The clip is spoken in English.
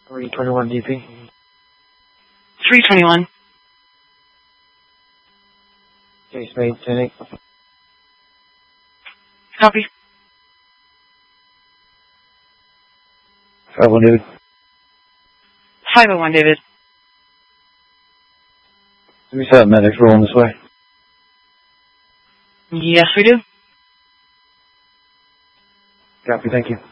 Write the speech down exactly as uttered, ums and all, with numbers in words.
three twenty-one D P. three twenty-one. Case made, ten eight. Copy. five one David. five oh one, David. Do we set up medics rolling this way? Yes, we do. Copy, thank you.